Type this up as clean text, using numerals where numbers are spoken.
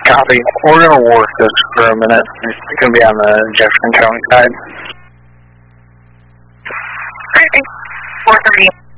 Copy. We're going to work this for a minute. It's going to be on the Jefferson County side. 430.